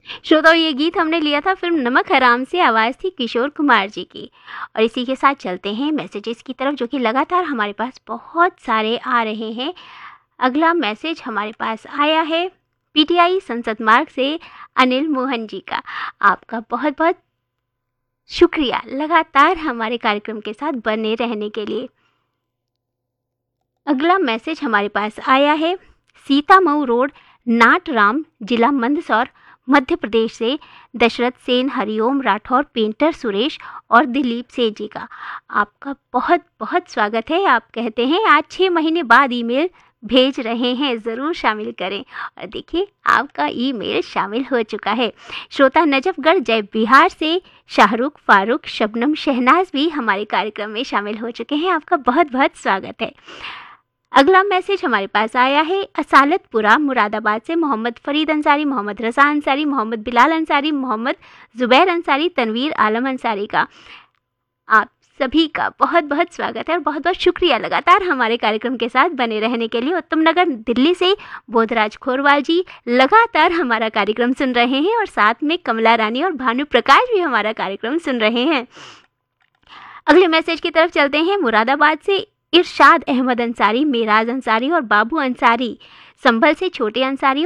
श्रोताओं, ये गीत हमने लिया था फिल्म नमक हराम से, आवाज़ थी किशोर कुमार जी की। और इसी के साथ चलते हैं मैसेजेस की तरफ, जो कि लगातार हमारे पास बहुत सारे आ रहे हैं। अगला मैसेज हमारे पास आया है पीटीआई संसद मार्ग से अनिल मोहन जी का। आपका बहुत बहुत शुक्रिया लगातार हमारे कार्यक्रम के साथ बने रहने के लिए। अगला मैसेज हमारे पास आया है सीतामऊ रोड, नाटराम, जिला मंदसौर, मध्य प्रदेश से दशरथ सेन, हरिओम राठौर, पेंटर सुरेश और दिलीप सेन जी का। आपका बहुत बहुत स्वागत है। आप कहते हैं आज 6 महीने बाद ईमेल भेज रहे हैं, ज़रूर शामिल करें। और देखिए, आपका ईमेल शामिल हो चुका है। श्रोता नजफगढ़ जय बिहार से शाहरुख, फारूक, शबनम, शहनाज भी हमारे कार्यक्रम में शामिल हो चुके हैं। आपका बहुत बहुत स्वागत है। अगला मैसेज हमारे पास आया है असालतपुरा, मुरादाबाद से मोहम्मद फरीद अंसारी, मोहम्मद रज़ा अंसारी, मोहम्मद बिलाल अंसारी, मोहम्मद जुबैर अंसारी, तनवीर आलम अंसारी का। आप सभी का बहुत बहुत स्वागत है और बहुत बहुत शुक्रिया लगातार हमारे कार्यक्रम के साथ बने रहने के लिए। उत्तम नगर दिल्ली से बोधराज खोरवाल जी लगातार हमारा कार्यक्रम सुन रहे हैं और साथ में कमला रानी और भानु प्रकाश भी हमारा कार्यक्रम सुन रहे हैं। अगले मैसेज की तरफ चलते हैं। मुरादाबाद से इरशाद अहमद अंसारी, मेराज अंसारी और बाबू अंसारी, संभल से छोटे अंसारी